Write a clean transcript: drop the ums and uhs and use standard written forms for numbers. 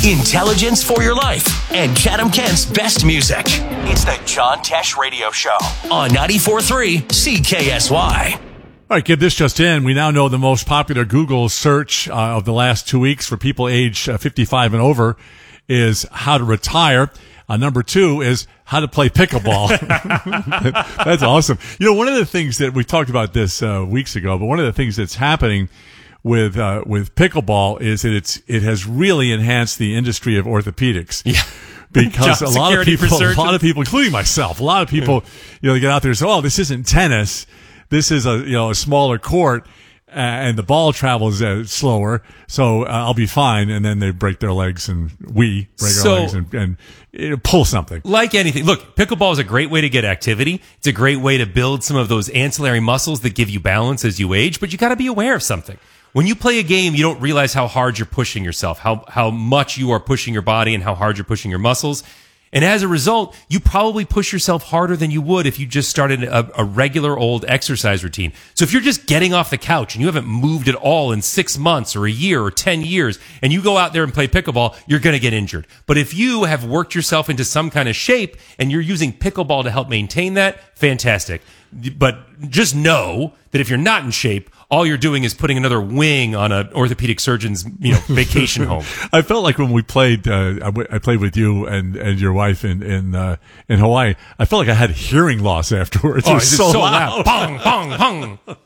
intelligence for your life, and Chatham Kent's best music. It's the John Tesh Radio Show on 94.3 CKSY. All right, kid, this just in. We now know the most popular Google search of the last 2 weeks for people age 55 and over is how to retire. Number 2 is how to play pickleball. That's awesome. You know, one of the things that we talked about this weeks ago, but one of the things that's happening with pickleball is that it has really enhanced the industry of orthopedics. Yeah. Because a lot of people, including myself, they get out there and say, "Oh, this isn't tennis. This is a smaller court, and the ball travels slower, so I'll be fine." And then they break their legs, and we break our legs and pull something. Like anything, look, pickleball is a great way to get activity. It's a great way to build some of those ancillary muscles that give you balance as you age. But you got to be aware of something. When you play a game, you don't realize how hard you're pushing yourself, how much you are pushing your body and how hard you're pushing your muscles. And as a result, you probably push yourself harder than you would if you just started a regular old exercise routine. So if you're just getting off the couch and you haven't moved at all in 6 months or a year or 10 years, and you go out there and play pickleball, you're going to get injured. But if you have worked yourself into some kind of shape and you're using pickleball to help maintain that, fantastic. But just know that if you're not in shape, all you're doing is putting another wing on an orthopedic surgeon's, vacation home. I felt like when we played, I played with you and your wife in Hawaii. I felt like I had hearing loss afterwards. Oh, it was so loud. Bong, bong, bong.